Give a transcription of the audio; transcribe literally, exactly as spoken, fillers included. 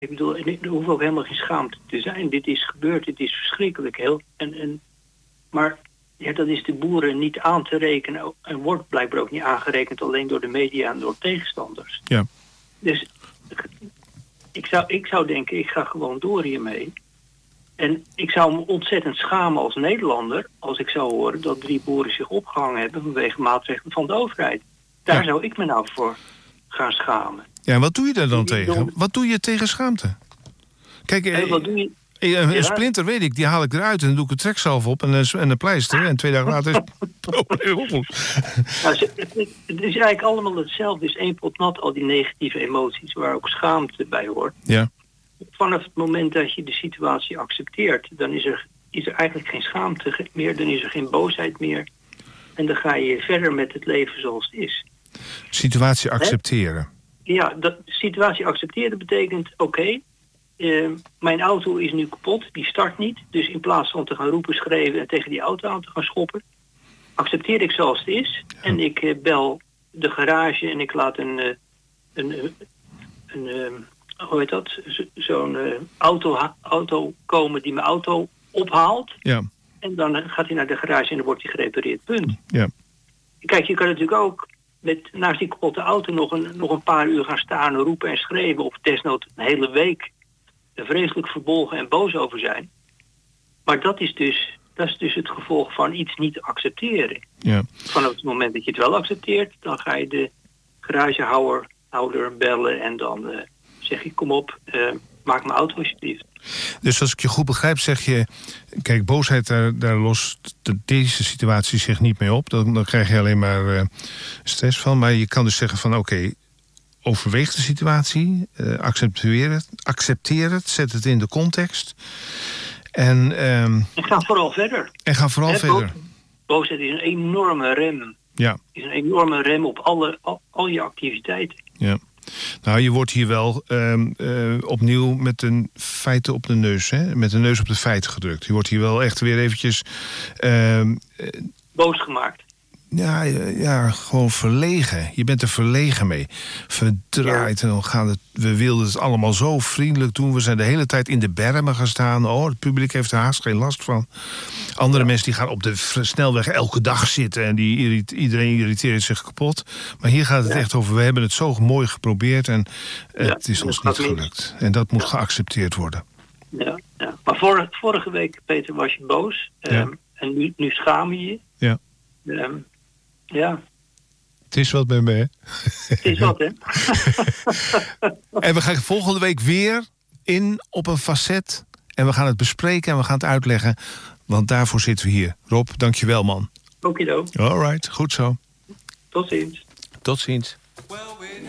Ik bedoel, er hoeft ook helemaal geen schaamte te zijn. Dit is gebeurd, dit is verschrikkelijk. Heel, en, en, maar ja, dat is de boeren niet aan te rekenen. En wordt blijkbaar ook niet aangerekend alleen door de media en door tegenstanders. Ja. Dus ik zou, ik zou denken, ik ga gewoon door hiermee. En ik zou me ontzettend schamen als Nederlander als ik zou horen dat drie boeren zich opgehangen hebben vanwege maatregelen van de overheid. Daar ja. zou ik me nou voor gaan schamen. Ja, wat doe je daar dan tegen? Don... Wat doe je tegen schaamte? Kijk, en wat doe je? Een, een ja. splinter weet ik, die haal ik eruit en dan doe ik een trekzalf op en een, en een pleister. En twee dagen later is het probleem op. Nou, het is eigenlijk allemaal hetzelfde. Het is één pot nat, al die negatieve emoties waar ook schaamte bij hoort. Ja. Vanaf het moment dat je de situatie accepteert, dan is er, is er eigenlijk geen schaamte meer, dan is er geen boosheid meer. En dan ga je verder met het leven zoals het is. Situatie accepteren. He? Ja, dat, situatie accepteren betekent, oké, okay, uh, mijn auto is nu kapot, die start niet. Dus in plaats van te gaan roepen, schreeuwen en tegen die auto aan te gaan schoppen, accepteer ik zoals het is. Ja. En ik uh, bel de garage en ik laat een, uh, een, uh, een uh, hoe heet dat, Zo, zo'n uh, auto, auto komen die mijn auto ophaalt. Ja. En dan uh, gaat hij naar de garage en dan wordt hij gerepareerd, punt. Ja. Kijk, je kan natuurlijk ook met naast die kapotte auto nog een, nog een paar uur gaan staan en roepen en schreeuwen, of desnoods een hele week er vreselijk verbolgen en boos over zijn. Maar dat is dus, dat is dus het gevolg van iets niet accepteren. Ja. Vanaf het moment dat je het wel accepteert, dan ga je de garagehouder houder bellen en dan uh, zeg je, kom op, uh, maak mijn auto alsjeblieft. Dus als ik je goed begrijp, zeg je, kijk, boosheid, daar, daar lost de, deze situatie zich niet mee op. Dan, dan krijg je alleen maar uh, stress van. Maar je kan dus zeggen van, oké, okay, overweeg de situatie, uh, accepteer het, accepteer het, zet het in de context. En, um, en ga vooral verder. En ga vooral He, verder. Boosheid is een enorme rem. Ja. Is een enorme rem op alle, al, al je activiteiten. Ja. Nou, je wordt hier wel um, uh, opnieuw met een feiten op de neus, hè? Met de neus op de feiten gedrukt. Je wordt hier wel echt weer eventjes Um, uh, boos gemaakt. Ja, ja, gewoon verlegen. Je bent er verlegen mee. Verdraaid. Ja. En dan gaan het, we wilden het allemaal zo vriendelijk doen. We zijn de hele tijd in de bermen gaan staan. Oh, het publiek heeft er haast geen last van. Andere ja. mensen die gaan op de snelweg elke dag zitten. En die irrit, iedereen irriteert zich kapot. Maar hier gaat het ja. echt over, we hebben het zo mooi geprobeerd. En ja. het is ons niet gelukt. En dat moet ja. geaccepteerd worden. Ja, ja. Maar vor, vorige week, Peter, was je boos. Ja. Um, en nu, nu schaam je je. Ja. Um, Ja. Het is wat bij me, hè? Het is wat, hè? En we gaan volgende week weer in op een facet. En we gaan het bespreken en we gaan het uitleggen. Want daarvoor zitten we hier. Rob, dank je wel, man. Okido. All right, goed zo. Tot ziens. Tot ziens.